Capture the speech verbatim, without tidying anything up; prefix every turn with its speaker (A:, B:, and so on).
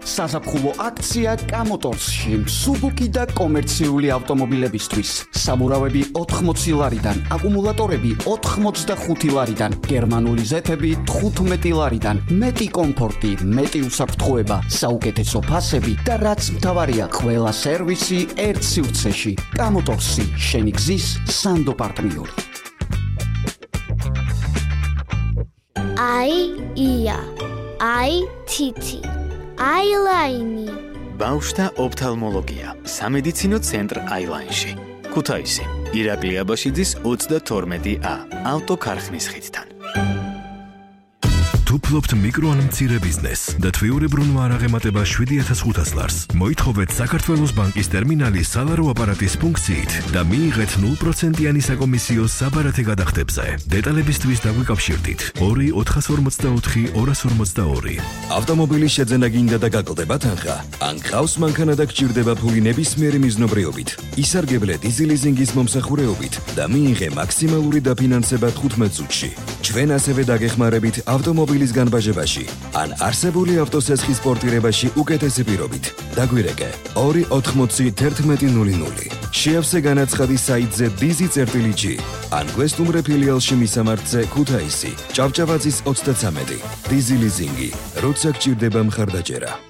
A: საზაფხულო აქცია კამოტორსში, სუბუქი და კომერციული ავტომობილებისთვის. საბურავები ოთხმოცი ლარიდან, აკუმულატორები ოთხმოცდახუთი ლარიდან, გერმანული ზეთები თხუთმეტი ლარიდან, მეტი კომფორტი, მეტი უსაფრთხოება, საუკეთესო ფასები და რაც მთავარია, ყველა სერვისი ერთ სივრცეში. კამოტორსი, შენი გზის სანდო პარტნიორი.
B: აი ია, აი თითი, აილაინი.
C: ბავშვთა ოფთალმოლოგია, სამედიცინო ცენტრ აილაინში. ქუთაისი, ირაკლი აბაშიძის ოცდათორმეტი ა, ავტოქარხნის ხიდთან.
D: თუ ფლობთ მიკრო ან მცირე ბიზნესს და თვიურებრუნვა არ აღემატება შვიდი ათას ხუთას ლარს, მოითხოვეთ საქართველოს ბანკის ტერმინალის სალარო აპარატის ფუნქციით და მიიღეთ ნულ პროცენტიანი საკომისიო საბარათე გადახდებზე. დეტალებისთვის დაგვიკავშირდით ორი ოთხას ორმოცდაოთხი ორას ორმოცდაორი.
E: ავტომობილის შეძენა გინდა და გაკლდება თანხა, ან გყავს მანქანა და გჭირდება ფული ნებისმიერი მიზნობრიობით. ისარგებლე დიზელიზინგის მომსახურეობით და მიიღე მაქსიმალური დაფინანსება თხუთმეტ წუთში. ჩვენ ასევე დაგეხმარებით ავტომობილის განბაჟებაში, ან არსებული ავტოსესხის პორტირებაში უკეთესი პირობით. დაგვირეკე ორი ოთხმოცი თერთმეტი ნული ნული. შეავსე განაცხადი საიტზე დიზი წერტილი ჯი, ან გვესტუმრე ფილიალში მისამართზე ქუთაისი, ჭავჭავაძის ოცდაცამეტი. დიზი ლიზინგი, როცა გჭირდება მხარდაჭერა.